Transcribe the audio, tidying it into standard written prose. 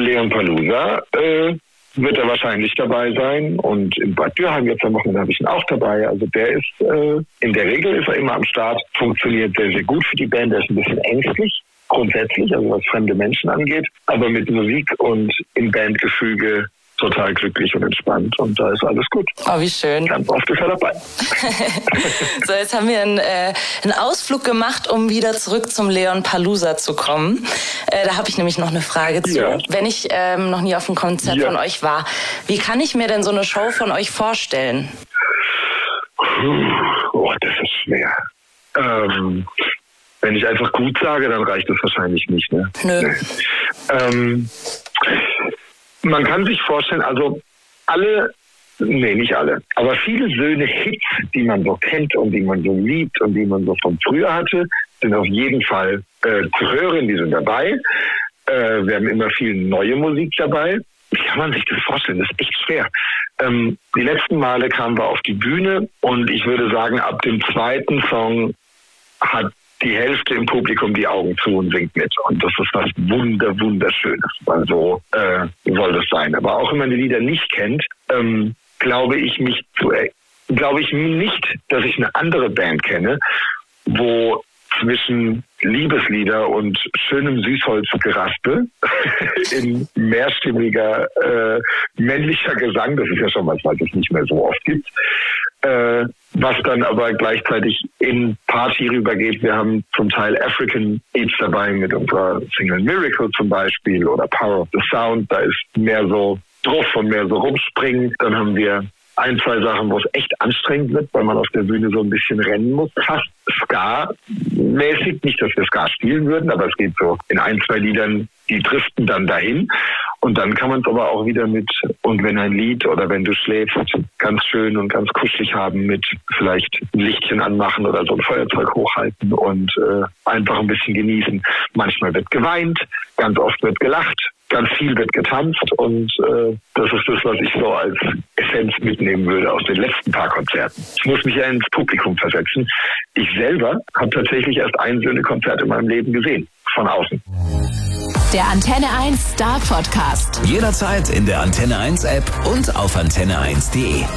Leon Palooza wird er wahrscheinlich dabei sein. Und in Bad Dürheim jetzt am Wochenende habe ich ihn auch dabei. Also der ist, in der Regel ist er immer am Start, funktioniert sehr, sehr gut für die Band. Der ist ein bisschen ängstlich, grundsätzlich, also was fremde Menschen angeht. Aber mit Musik und im Bandgefüge total glücklich und entspannt und da ist alles gut. Oh, wie schön. Ganz oft ist er dabei. So, jetzt haben wir einen Ausflug gemacht, um wieder zurück zum Leon Palooza zu kommen. Da habe ich nämlich noch eine Frage zu. Ja. Wenn ich noch nie auf einem Konzert von euch war, wie kann ich mir denn so eine Show von euch vorstellen? Oh, das ist schwer. Wenn ich einfach gut sage, dann reicht das wahrscheinlich nicht. Ne? Nö. Man kann sich vorstellen, also nicht alle, aber viele Söhne Hits, die man so kennt und die man so liebt und die man so von früher hatte, sind auf jeden Fall zu hören, die sind dabei. Wir haben immer viel neue Musik dabei. Wie kann man sich das vorstellen? Das ist echt schwer. Die letzten Male kamen wir auf die Bühne und ich würde sagen, ab dem zweiten Song hat die Hälfte im Publikum die Augen zu und singt mit. Und das ist was Wunderschönes. Weil so soll das sein. Aber auch wenn man die Lieder nicht kennt, glaube ich nicht, dass ich eine andere Band kenne, wo zwischen Liebeslieder und schönem Süßholzgeraspel in mehrstimmiger männlicher Gesang, das ist ja schon was es nicht mehr so oft gibt, was dann aber gleichzeitig in Party rübergeht. Wir haben zum Teil African Beats dabei mit unserer Single Miracle zum Beispiel oder Power of the Sound. Da ist mehr so drauf und mehr so rumspringen. Dann haben wir 1, 2 Sachen, wo es echt anstrengend wird, weil man auf der Bühne so ein bisschen rennen muss. Fast Ska-mäßig. Nicht, dass wir Ska spielen würden, aber es geht so in 1, 2 Liedern, die driften dann dahin. Und dann kann man es aber auch wieder mit Und wenn ein Lied oder Wenn du schläfst ganz schön und ganz kuschelig haben mit vielleicht ein Lichtchen anmachen oder so ein Feuerzeug hochhalten und einfach ein bisschen genießen. Manchmal wird geweint, ganz oft wird gelacht, ganz viel wird getanzt und das ist das, was ich so als Essenz mitnehmen würde aus den letzten paar Konzerten. Ich muss mich ja ins Publikum versetzen. Ich selber habe tatsächlich erst ein Söhne-Konzert in meinem Leben gesehen, von außen. Der Antenne 1 Star Podcast. Jederzeit in der Antenne 1 App und auf antenne1.de.